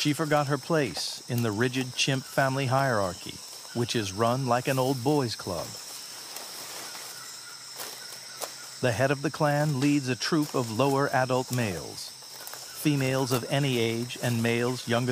She forgot her place in the rigid chimp family hierarchy, which is run like an old boys' club. The head of the clan leads a troop of lower adult males, females of any age and males younger